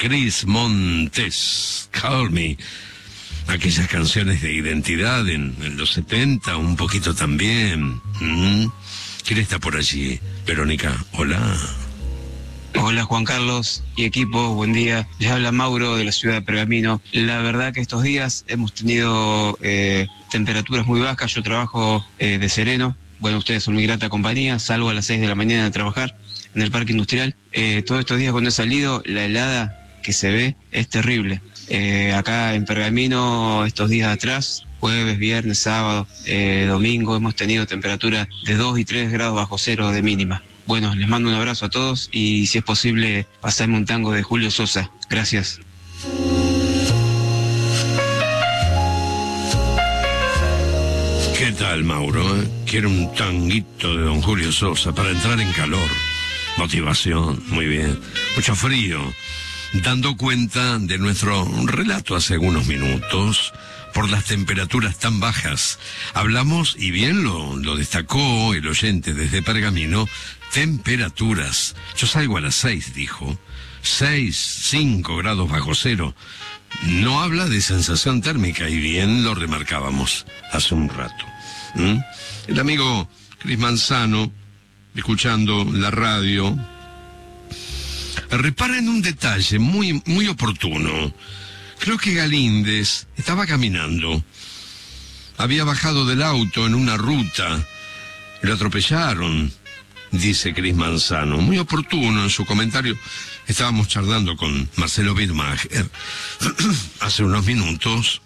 Cris Montes, Call Me. Aquellas canciones de identidad en los 70, un poquito también. ¿Quién está por allí? Verónica, hola. Hola Juan Carlos y equipo, buen día. Les habla Mauro de la ciudad de Pergamino. La verdad que estos días hemos tenido temperaturas muy bajas. Yo trabajo de sereno. Bueno, ustedes son mi grata compañía. Salgo a las 6 de la mañana de trabajar en el parque industrial. Todos estos días cuando he salido, la helada que se ve es terrible. Acá en Pergamino, estos días atrás, jueves, viernes, sábado, domingo, hemos tenido temperaturas de 2 y 3 grados bajo cero de mínima. Bueno, les mando un abrazo a todos y si es posible, pasarme un tango de Julio Sosa. Gracias. ¿Qué tal, Mauro? Quiero un tanguito de don Julio Sosa para entrar en calor. Motivación, muy bien. Mucho frío. Dando cuenta de nuestro relato hace algunos minutos, por las temperaturas tan bajas, hablamos, y bien lo destacó el oyente desde Pergamino, temperaturas. Yo salgo a las 6, dijo. 6, 5 grados bajo cero. No habla de sensación térmica, y bien lo remarcábamos hace un rato. El amigo Cris Manzano, escuchando la radio, repara en un detalle muy, muy oportuno. Creo que Galíndez estaba caminando. Había bajado del auto en una ruta. Lo atropellaron, dice Cris Manzano. Muy oportuno en su comentario. Estábamos charlando con Marcelo Wittmacher hace unos minutos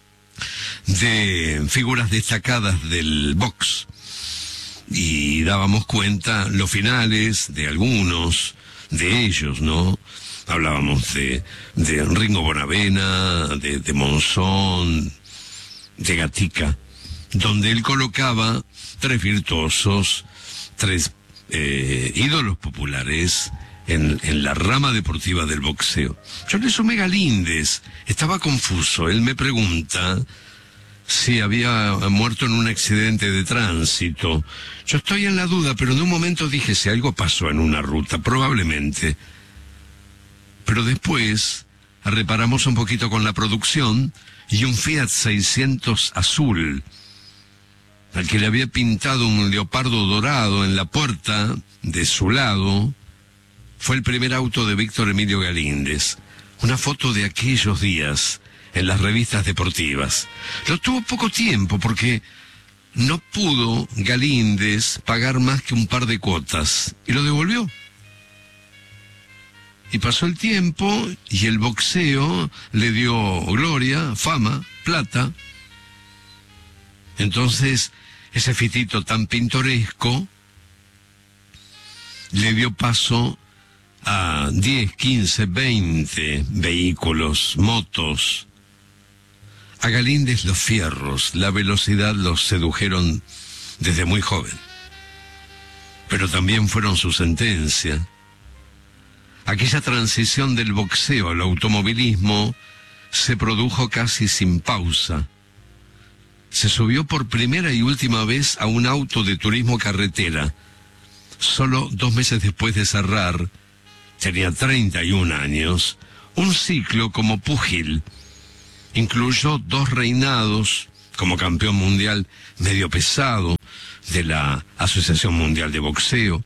de figuras destacadas del box. Y dábamos cuenta los finales de algunos de ellos, ¿no? Hablábamos de Ringo Bonavena, de Monzón, de Gatica, donde él colocaba 3 virtuosos, 3 ídolos populares en la rama deportiva del boxeo. Yo le sumé Galíndez, estaba confuso. Él me pregunta si había muerto en un accidente de tránsito. Yo estoy en la duda, pero en un momento dije si algo pasó en una ruta, probablemente. Pero después reparamos un poquito con la producción y un Fiat 600 azul, al que le había pintado un leopardo dorado en la puerta de su lado, fue el primer auto de Víctor Emilio Galíndez. Una foto de aquellos días en las revistas deportivas. Lo tuvo poco tiempo porque no pudo Galíndez pagar más que un par de cuotas y lo devolvió. Y pasó el tiempo y el boxeo le dio gloria, fama, plata. Entonces, ese fitito tan pintoresco le dio paso a 10, 15, 20 vehículos, motos. A Galíndez los fierros, la velocidad los sedujeron desde muy joven. Pero también fueron su sentencia. Aquella transición del boxeo al automovilismo se produjo casi sin pausa. Se subió por primera y última vez a un auto de turismo carretera. Solo 2 meses después de cerrar, tenía 31 años, un ciclo como púgil. Incluyó 2 reinados como campeón mundial medio pesado de la Asociación Mundial de Boxeo.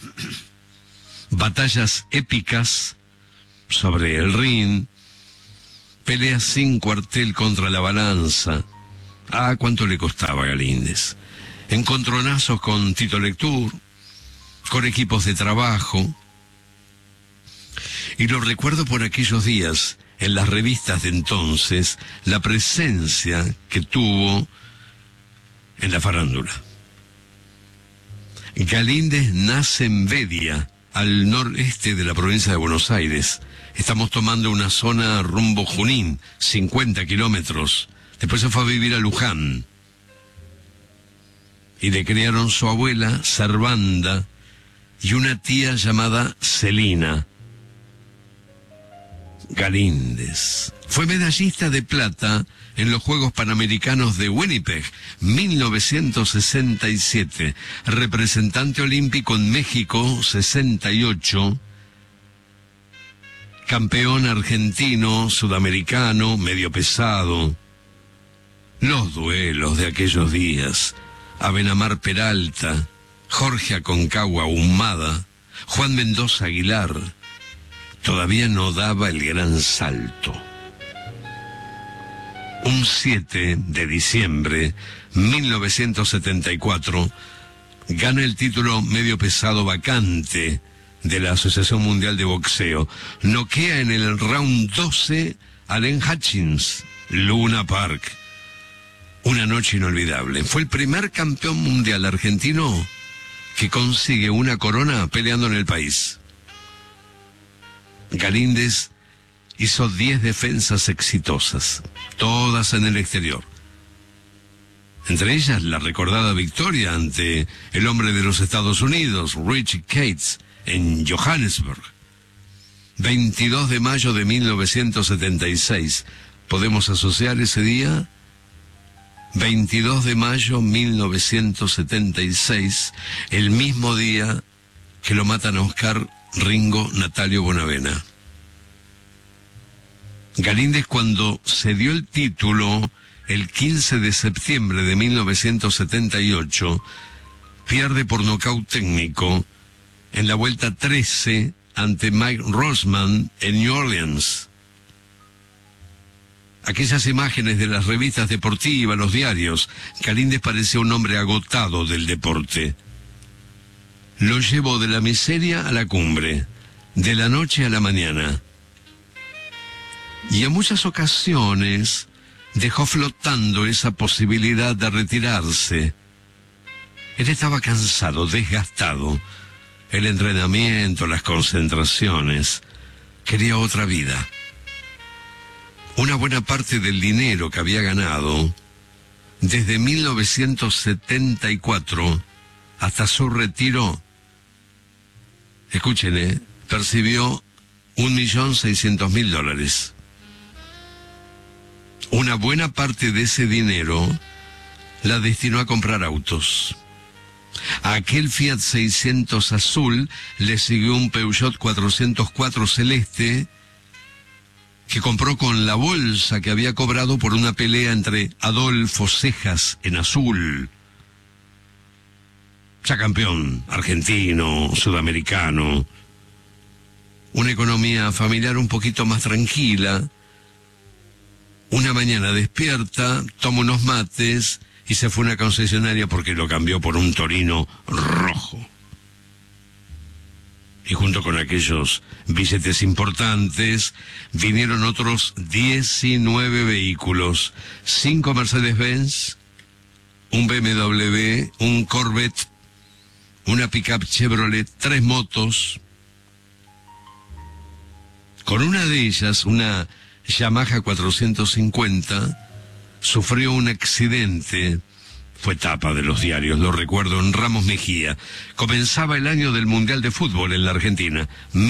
Batallas épicas sobre el ring, peleas sin cuartel contra la balanza. Ah, cuánto le costaba a Galíndez. Encontronazos con Tito Lectour, con equipos de trabajo. Y lo recuerdo por aquellos días, en las revistas de entonces, la presencia que tuvo en la farándula. Galíndez nace en Bedia, al noreste de la provincia de Buenos Aires. Estamos tomando una zona rumbo Junín, 50 kilómetros. Después se fue a vivir a Luján. Y le criaron su abuela, Servanda, y una tía llamada Celina. Galíndez fue medallista de plata en los Juegos Panamericanos de Winnipeg, 1967, representante olímpico en México, 68, campeón argentino, sudamericano, medio pesado. Los duelos de aquellos días: Abenamar Peralta, Jorge Aconcagua Humada, Juan Mendoza Aguilar, todavía no daba el gran salto. Un 7 de diciembre 1974 gana el título medio pesado vacante de la Asociación Mundial de Boxeo. Noquea en el round 12 a Len Hutchins, Luna Park. Una noche inolvidable. Fue el primer campeón mundial argentino que consigue una corona peleando en el país. Galíndez hizo 10 defensas exitosas, todas en el exterior. Entre ellas la recordada victoria ante el hombre de los Estados Unidos, Richie Cates, en Johannesburg. 22 de mayo de 1976. ¿Podemos asociar ese día? 22 de mayo 1976, el mismo día que lo matan a Oscar Ringo Natalio Bonavena. Galíndez, cuando se dio el título el 15 de septiembre de 1978, pierde por nocaut técnico en la vuelta 13 ante Mike Rosman en New Orleans. Aquellas imágenes de las revistas deportivas, los diarios, Galíndez parecía un hombre agotado del deporte. Lo llevó de la miseria a la cumbre, de la noche a la mañana. Y en muchas ocasiones dejó flotando esa posibilidad de retirarse. Él estaba cansado, desgastado. El entrenamiento, las concentraciones. Quería otra vida. Una buena parte del dinero que había ganado desde 1974 hasta su retiro, escuchen, percibió $1.600.000. Una buena parte de ese dinero la destinó a comprar autos. A aquel Fiat 600 azul le siguió un Peugeot 404 celeste que compró con la bolsa que había cobrado por una pelea entre Adolfo Cejas en azul. Ya campeón argentino, sudamericano. Una economía familiar un poquito más tranquila. Una mañana despierta, toma unos mates y se fue a una concesionaria porque lo cambió por un Torino rojo. Y junto con aquellos billetes importantes vinieron otros 19 vehículos: 5 Mercedes-Benz, un BMW, un Corvette, una pickup Chevrolet, 3 motos. Con una de ellas, una Yamaha 450, sufrió un accidente. Fue tapa de los diarios, lo recuerdo, en Ramos Mejía. Comenzaba el año del Mundial de Fútbol en la Argentina,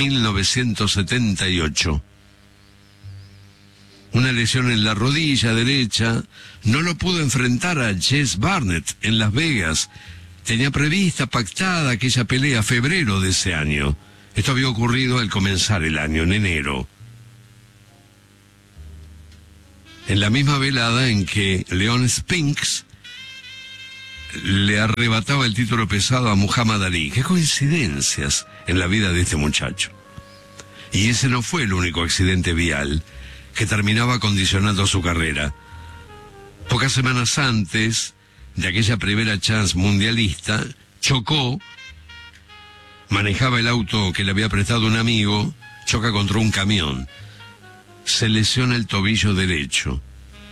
1978. Una lesión en la rodilla derecha no lo pudo enfrentar a Jess Barnett en Las Vegas. Tenía prevista, pactada aquella pelea febrero de ese año. Esto había ocurrido al comenzar el año, en enero. En la misma velada en que Leon Spinks le arrebataba el título pesado a Muhammad Ali. Qué coincidencias en la vida de este muchacho. Y ese no fue el único accidente vial que terminaba condicionando su carrera. Pocas semanas antes de aquella primera chance mundialista, chocó, manejaba el auto que le había prestado un amigo, choca contra un camión. Se lesiona el tobillo derecho.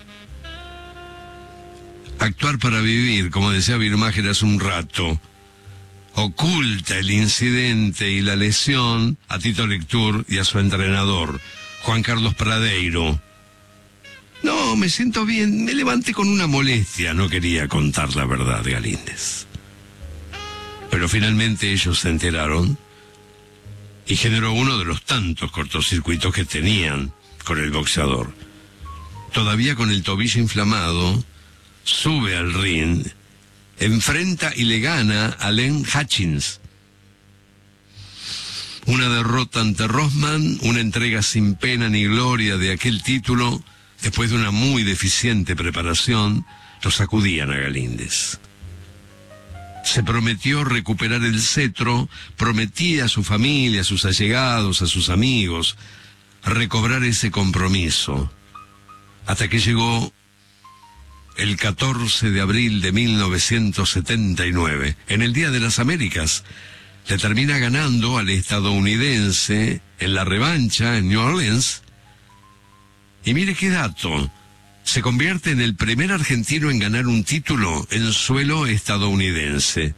Actuar para vivir, como decía Birmacher hace un rato, oculta el incidente y la lesión a Tito Lectour y a su entrenador, Juan Carlos Pradeiro. No, me siento bien, me levanté con una molestia, no quería contar la verdad de Galíndez. Pero finalmente ellos se enteraron y generó uno de los tantos cortocircuitos que tenían con el boxeador. Todavía con el tobillo inflamado, sube al ring, enfrenta y le gana a Len Hutchins. Una derrota ante Rosman, una entrega sin pena ni gloria de aquel título, después de una muy deficiente preparación, lo sacudían a Galíndez. Se prometió recuperar el cetro, prometía a su familia, a sus allegados, a sus amigos, recobrar ese compromiso, hasta que llegó el 14 de abril de 1979, en el Día de las Américas. Le termina ganando al estadounidense en la revancha en New Orleans. Y mire qué dato, se convierte en el primer argentino en ganar un título en suelo estadounidense.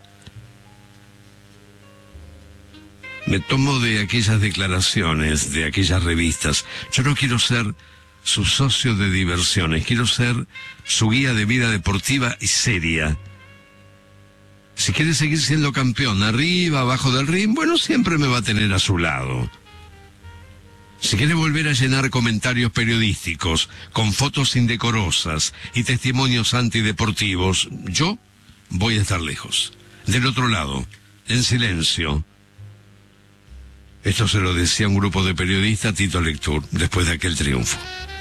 Me tomo de aquellas declaraciones, de aquellas revistas. Yo no quiero ser su socio de diversiones, quiero ser su guía de vida deportiva y seria. Si quiere seguir siendo campeón, arriba, abajo del ring, bueno, siempre me va a tener a su lado. Si quiere volver a llenar comentarios periodísticos con fotos indecorosas y testimonios antideportivos, yo voy a estar lejos. Del otro lado, en silencio. Esto se lo decía un grupo de periodistas a Tito Lectoure después de aquel triunfo.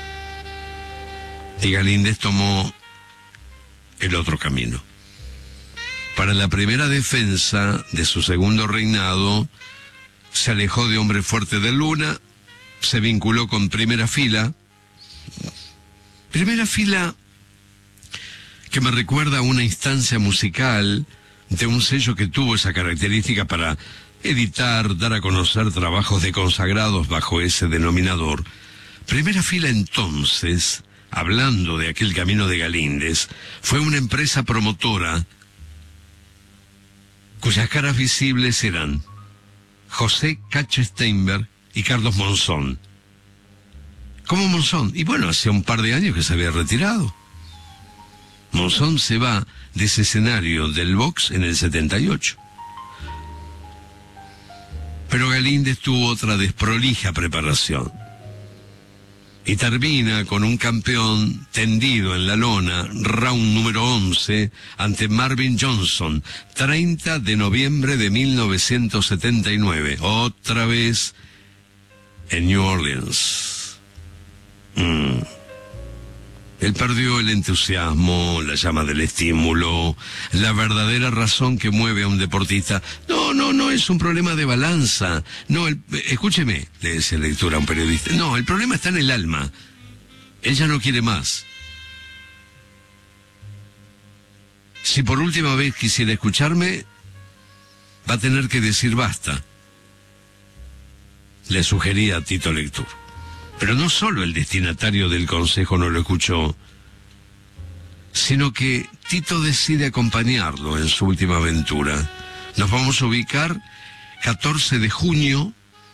Y Galíndez tomó el otro camino. Para la primera defensa de su segundo reinado, se alejó de Hombre Fuerte de Luna, se vinculó con Primera Fila. Primera Fila que me recuerda a una instancia musical de un sello que tuvo esa característica para editar, dar a conocer trabajos de consagrados bajo ese denominador. Primera Fila entonces, hablando de aquel camino de Galíndez, fue una empresa promotora cuyas caras visibles eran José Cacho Steinberg y Carlos Monzón. ¿Cómo Monzón? Y bueno, hacía un par de años que se había retirado. Monzón se va de ese escenario del box en el 78. Pero Galíndez tuvo otra desprolija preparación. Y termina con un campeón tendido en la lona, round número 11, ante Marvin Johnson, 30 de noviembre de 1979. Otra vez en New Orleans. Él perdió el entusiasmo, la llama del estímulo, la verdadera razón que mueve a un deportista. No es un problema de balanza. No, escúcheme, le decía Lectoure a un periodista. No, el problema está en el alma. Él ya no quiere más. Si por última vez quisiera escucharme, va a tener que decir basta. Le sugería a Tito Lectoure. Pero no solo el destinatario del consejo no lo escuchó, sino que Tito decide acompañarlo en su última aventura. Nos vamos a ubicar 14 de junio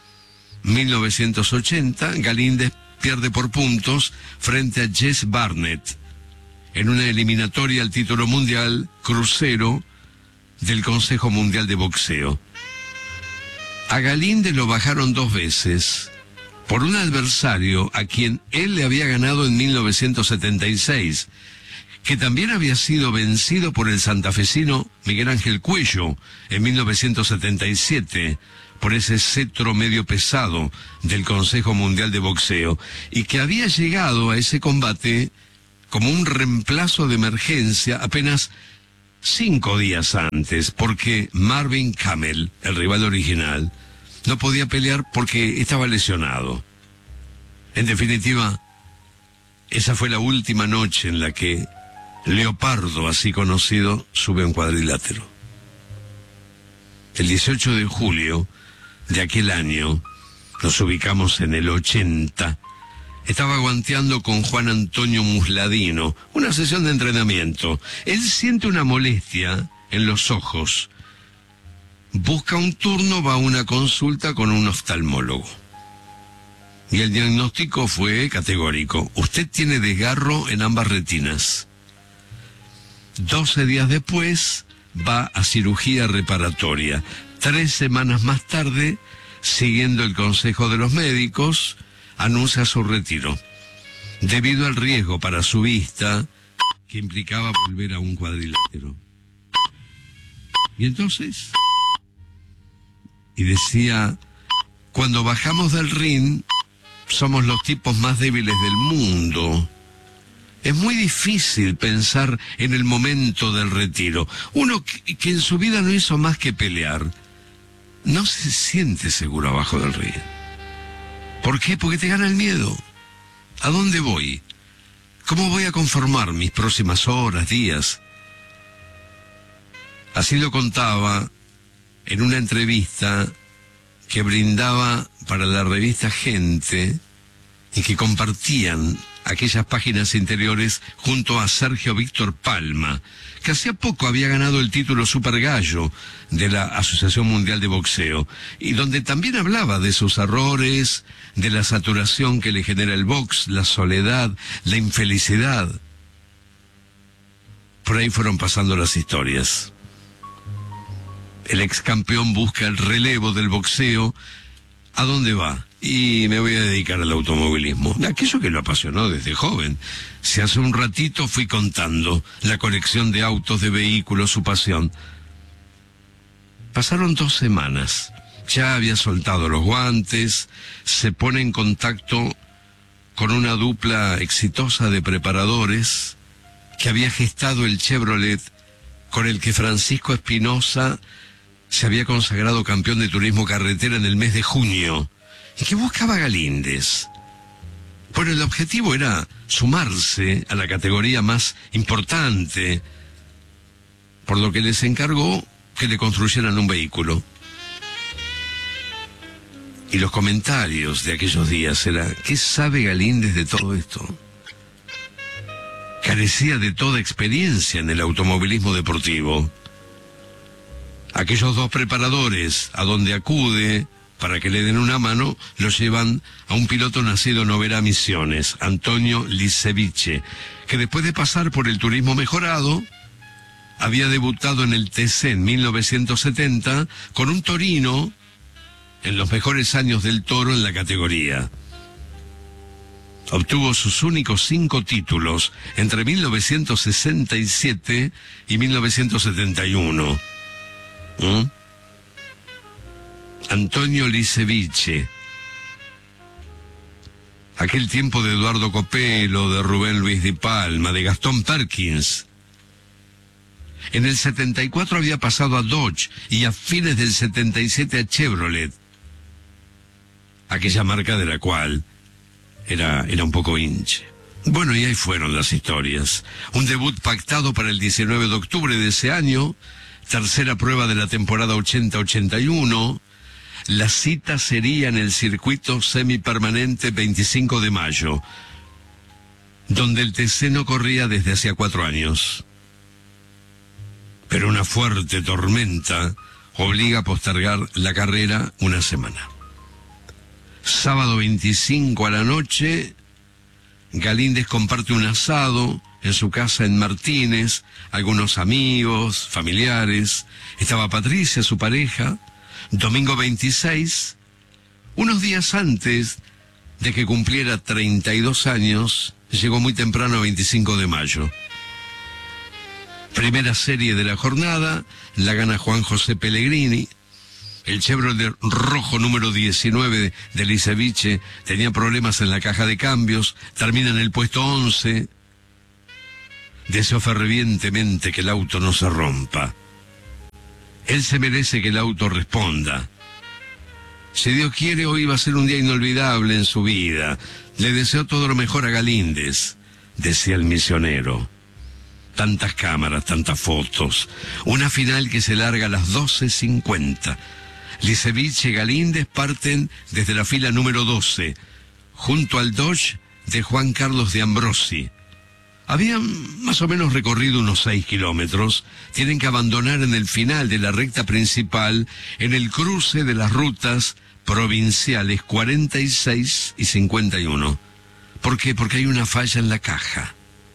1980. Galíndez pierde por puntos frente a Jess Barnett en una eliminatoria al título mundial crucero del Consejo Mundial de Boxeo. A Galíndez lo bajaron 2 veces por un adversario a quien él le había ganado en 1976, que también había sido vencido por el santafesino Miguel Ángel Cuello en 1977, por ese cetro medio pesado del Consejo Mundial de Boxeo, y que había llegado a ese combate como un reemplazo de emergencia apenas 5 días antes, porque Marvin Camel, el rival original, no podía pelear porque estaba lesionado. En definitiva, esa fue la última noche en la que Leopardo, así conocido, sube a un cuadrilátero. El 18 de julio de aquel año, nos ubicamos en el 80, estaba guanteando con Juan Antonio Musladino, una sesión de entrenamiento. Él siente una molestia en los ojos. Busca un turno, va a una consulta con un oftalmólogo. Y el diagnóstico fue categórico. Usted tiene desgarro en ambas retinas. 12 días después va a cirugía reparatoria. 3 semanas más tarde, siguiendo el consejo de los médicos, anuncia su retiro, debido al riesgo para su vista que implicaba volver a un cuadrilátero. Y entonces... Y decía cuando bajamos del ring, somos los tipos más débiles del mundo. Es muy difícil pensar en el momento del retiro. Uno que en su vida no hizo más que pelear, no se siente seguro abajo del ring. ¿Por qué? Porque te gana el miedo. ¿A dónde voy? ¿Cómo voy a conformar mis próximas horas, días? Así lo contaba en una entrevista que brindaba para la revista Gente y que compartían aquellas páginas interiores junto a Sergio Víctor Palma, que hacía poco había ganado el título Super Gallo de la Asociación Mundial de Boxeo, y donde también hablaba de sus errores, de la saturación que le genera el box, la soledad, la infelicidad. Por ahí fueron pasando las historias. El ex campeón busca el relevo del boxeo. ¿A dónde va? Y me voy a dedicar al automovilismo, aquello que lo apasionó desde joven. Si hace un ratito fui contando la colección de autos, de vehículos, su pasión. Pasaron 2 semanas, ya había soltado los guantes, se pone en contacto con una dupla exitosa de preparadores que había gestado el Chevrolet con el que Francisco Espinosa se había consagrado campeón de turismo carretera en el mes de junio. ¿Y qué buscaba Galíndez? Bueno, el objetivo era sumarse a la categoría más importante, por lo que les encargó que le construyeran un vehículo. Y los comentarios de aquellos días eran: ¿qué sabe Galíndez de todo esto? Carecía de toda experiencia en el automovilismo deportivo. Aquellos 2 preparadores a donde acude para que le den una mano, lo llevan a un piloto nacido en Oberá, Misiones, Antonio Liceviche, que después de pasar por el turismo mejorado, había debutado en el TC en 1970 con un Torino en los mejores años del toro en la categoría. Obtuvo sus únicos 5 títulos entre 1967 y 1971. Antonio Liceviche. Aquel tiempo de Eduardo Copelo, de Rubén Luis Di Palma, de Gastón Perkins. En el 74 había pasado a Dodge y a fines del 77 a Chevrolet, aquella marca de la cual era un poco hinche. Bueno, y ahí fueron las historias. Un debut pactado para el 19 de octubre de ese año, tercera prueba de la temporada 80-81, la cita sería en el circuito semipermanente 25 de mayo, donde el TC no corría desde hacía 4 años. Pero una fuerte tormenta obliga a postergar la carrera una semana. Sábado 25 a la noche, Galíndez comparte un asado en su casa en Martínez, algunos amigos, familiares. Estaba Patricia, su pareja. Domingo 26, unos días antes de que cumpliera 32 años, llegó muy temprano, 25 de mayo. Primera serie de la jornada, la gana Juan José Pellegrini. El Chevrolet rojo número 19 de Liceviche tenía problemas en la caja de cambios, termina en el puesto 11. Deseó fervientemente que el auto no se rompa. Él se merece que el auto responda. Si Dios quiere, hoy va a ser un día inolvidable en su vida. Le deseo todo lo mejor a Galíndez, decía el misionero. Tantas cámaras, tantas fotos. Una final que se larga a las 12:50. Liceviche y Galíndez parten desde la fila número 12, junto al Dodge de Juan Carlos de Ambrosi. Habían más o menos recorrido unos 6 kilómetros. Tienen que abandonar en el final de la recta principal, en el cruce de las rutas provinciales 46 y 51. ¿Por qué? Porque hay una falla en la caja.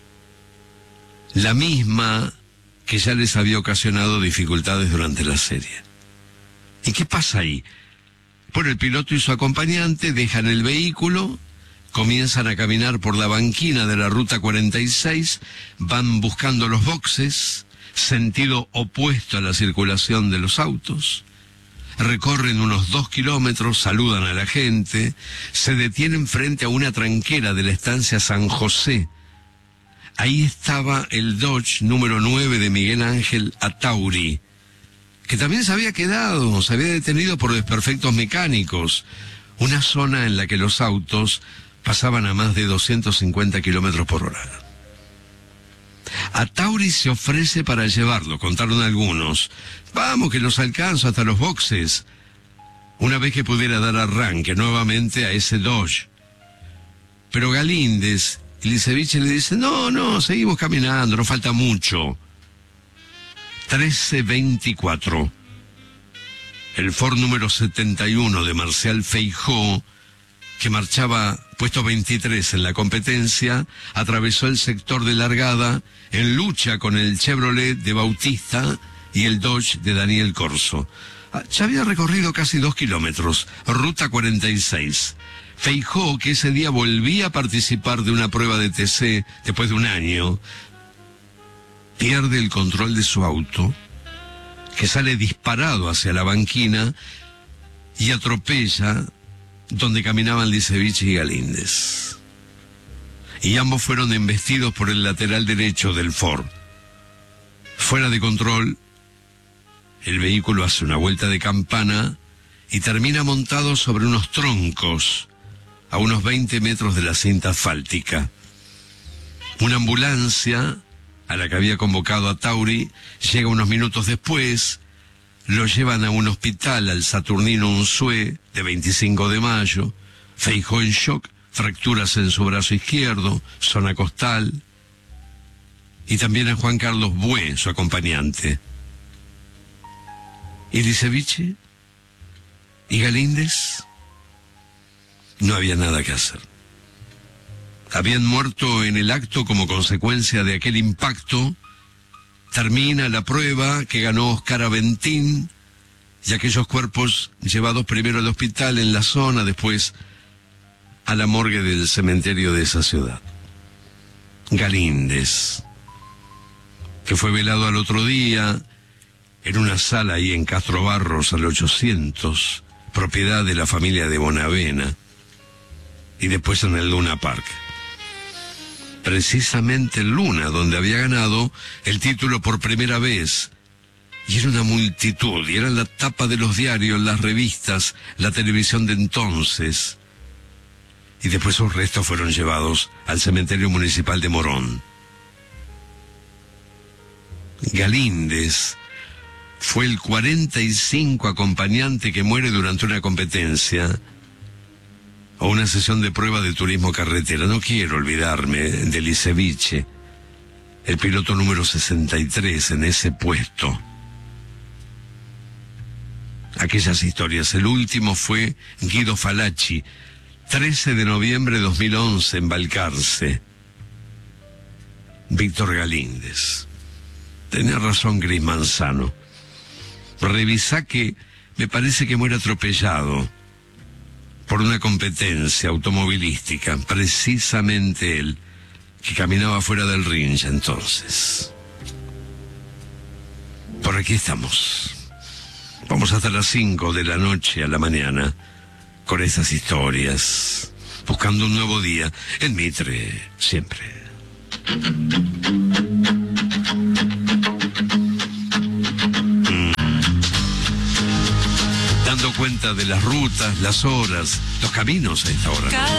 La misma que ya les había ocasionado dificultades durante la serie. ¿Y qué pasa ahí? Bueno, el piloto y su acompañante dejan el vehículo, comienzan a caminar por la banquina de la ruta 46, van buscando los boxes, sentido opuesto a la circulación de los autos. recorren unos 2 kilómetros, saludan a la gente, se detienen frente a una tranquera de la estancia San José. Ahí estaba el Dodge número 9 de Miguel Ángel Atauri, que también se había detenido por desperfectos mecánicos, una zona en la que los autos pasaban a más de 250 kilómetros por hora. Atauri se ofrece para llevarlo, contaron algunos. Vamos, que los alcanzo hasta los boxes, una vez que pudiera dar arranque nuevamente a ese Dodge. Pero Galíndez y Liceviche le dicen, no, seguimos caminando, no falta mucho. 13:24. El Ford número 71 de Marcial Feijó, que marchaba puesto 23 en la competencia, atravesó el sector de largada en lucha con el Chevrolet de Bautista y el Dodge de Daniel Corso. Ya había recorrido casi 2 kilómetros, ruta 46. Feijó, que ese día volvía a participar de una prueba de TC después de un año, pierde el control de su auto, que sale disparado hacia la banquina y atropella donde caminaban Liceviche y Galíndez. Y ambos fueron embestidos por el lateral derecho del Ford. Fuera de control, el vehículo hace una vuelta de campana y termina montado sobre unos troncos a unos 20 metros de la cinta asfáltica. Una ambulancia, a la que había convocado a Atauri, llega unos minutos después. Lo llevan a un hospital, al Saturnino Unzué, de 25 de mayo. Feijó en shock, fracturas en su brazo izquierdo, zona costal. Y también a Juan Carlos Bué, su acompañante. ¿Y Liceviche? ¿Y Galíndez? No había nada que hacer. Habían muerto en el acto como consecuencia de aquel impacto. Termina la prueba que ganó Oscar Aventín y aquellos cuerpos llevados primero al hospital en la zona, después a la morgue del cementerio de esa ciudad. Galíndez, que fue velado al otro día en una sala ahí en Castro Barros al 800, propiedad de la familia de Bonavena, y después en el Luna Park. Precisamente el Luna, donde había ganado el título por primera vez. Y era una multitud, y era la tapa de los diarios, las revistas, la televisión de entonces. Y después sus restos fueron llevados al cementerio municipal de Morón. Galíndez fue el 45 acompañante que muere durante una competencia o una sesión de prueba de turismo carretera. No quiero olvidarme de Liceviche, el piloto número 63 en ese puesto. Aquellas historias. El último fue Guido Falacci, 13 de noviembre de 2011 en Balcarce. Víctor Galíndez. Tenía razón Gris Manzano. Revisá que me parece que muere atropellado por una competencia automovilística, precisamente él, que caminaba fuera del ring ya entonces. Por aquí estamos. Vamos hasta las 5 de la noche a la mañana con estas historias, buscando un nuevo día en Mitre, siempre. Dando cuenta de las rutas, las horas, los caminos a esta hora, ¿no?